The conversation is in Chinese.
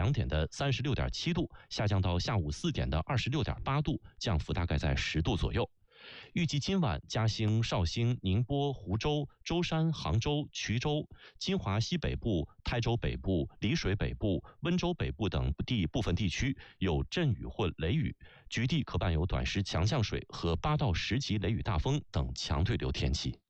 2点的36.7度，下降到下午4点的26.8度，降幅大概在10度左右。预计今晚嘉兴、绍兴、宁波、湖州、舟山、杭州、衢州、金华西北部、台州北部、丽水北部、温州北部等部分地区有阵雨或雷雨，局地可伴有短时强降水和8到10级雷雨大风等强对流天气。